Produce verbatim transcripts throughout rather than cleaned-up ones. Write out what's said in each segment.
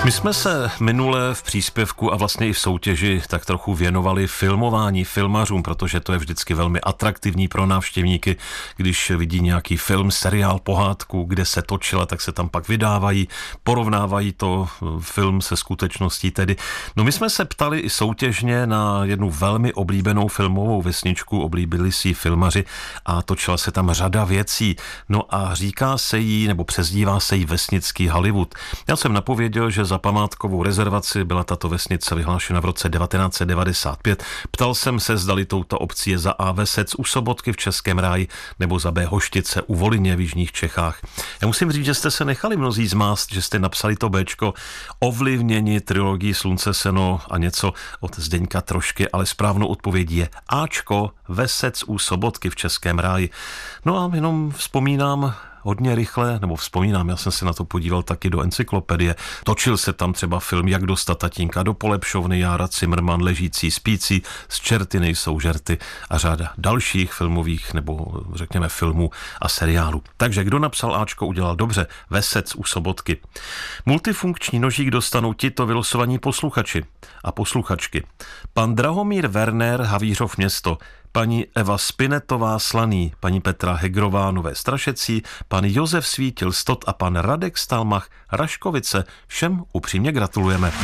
My jsme se minule v příspěvku a vlastně i v soutěži tak trochu věnovali filmování, filmařům, protože to je vždycky velmi atraktivní pro návštěvníky, když vidí nějaký film, seriál, pohádku, kde se točila, tak se tam pak vydávají, porovnávají to film se skutečností tedy. No my jsme se ptali i soutěžně na jednu velmi oblíbenou filmovou vesničku, oblíbili si ji filmaři a točila se tam řada věcí. No a říká se jí, nebo přezdívá se jí vesnický Hollywood. Já jsem napověděl, že za památkovou rezervaci byla tato vesnice vyhlášena v roce devatenáct set devadesát pět. Ptal jsem se, zdali touto obcí je za A Vesec u Sobotky v Českém Ráji nebo za B Hoštice u Volyně v jižních Čechách. Já musím říct, že jste se nechali mnozí zmást, že jste napsali to Béčko, ovlivněni trilogií Slunce, seno a něco od Zdeňka Trošky, ale správnou odpovědí je Ačko, Vesec u Sobotky v Českém Ráji. No a jenom vzpomínám hodně rychle, nebo vzpomínám, já jsem se na to podíval taky do encyklopedie. Točil se tam třeba film Jak dostat tatínka do polepšovny, Jára Cimrman, Ležící, spící, Z čerty nejsou žerty a řada dalších filmových, nebo řekněme filmů a seriálů. Takže kdo napsal Ačko, udělal dobře. Vesec u Sobotky. Multifunkční nožík dostanou tito vylosovaní posluchači a posluchačky. Pan Drahomír Werner, Havířov Město, paní Eva Spinetová Slaný, paní Petra Hegrová Nové Strašecí, pan Josef Svítil Stot a pan Radek Stalmach Raškovice. Všem upřímně gratulujeme.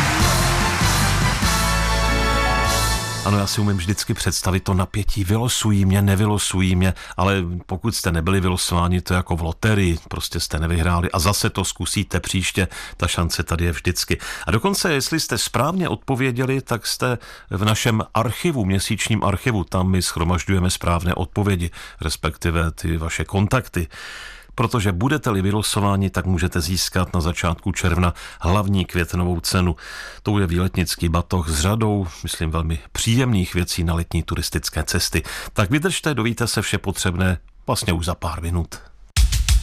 Ano, já si umím vždycky představit to napětí. Vylosují mě, nevylosují mě, ale pokud jste nebyli vylosováni, to je jako v loterii, prostě jste nevyhráli a zase to zkusíte příště, ta šance tady je vždycky. A dokonce, jestli jste správně odpověděli, tak jste v našem archivu, měsíčním archivu, tam my shromažďujeme správné odpovědi, respektive ty vaše kontakty. Protože budete-li vylosováni, tak můžete získat na začátku června hlavní květnovou cenu. To je výletnický batoh s řadou, myslím, velmi příjemných věcí na letní turistické cesty. Tak vydržte, dovíte se vše potřebné vlastně už za pár minut.